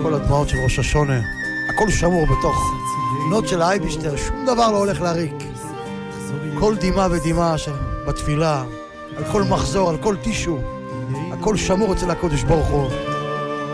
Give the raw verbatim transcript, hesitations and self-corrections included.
כל הדמעות של ראש השונה, הכל שמור בתוך נות של האייבישטר, שום דבר לא הולך להריק. כל דמעה ודמעה בתפילה, על כל מחזור, על כל טישו, הכל שמור אצל הקודש ברוך הוא.